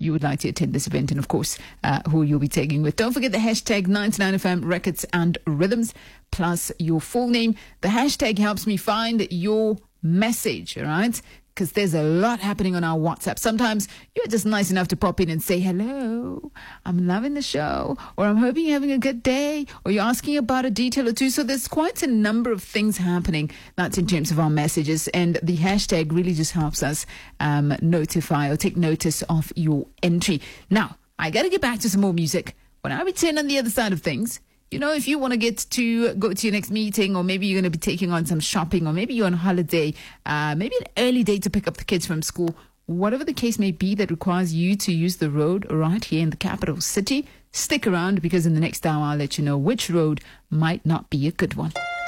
you would like to attend this event, and of course, who you'll be taking with. Don't forget the hashtag 99FM Records and Rhythms, plus your full name. The hashtag helps me find your message, all right? Because there's a lot happening on our WhatsApp. Sometimes you're just nice enough to pop in and say, hello, I'm loving the show, or I'm hoping you're having a good day, or you're asking about a detail or two. So there's quite a number of things happening. That's in terms of our messages. And the hashtag really just helps us notify or take notice of your entry. Now, I got to get back to some more music. When I return on the other side of things, you know, if you want to go to your next meeting, or maybe you're going to be taking on some shopping, or maybe you're on holiday, maybe an early day to pick up the kids from school, whatever the case may be that requires you to use the road right here in the capital city, stick around, because in the next hour I'll let you know which road might not be a good one.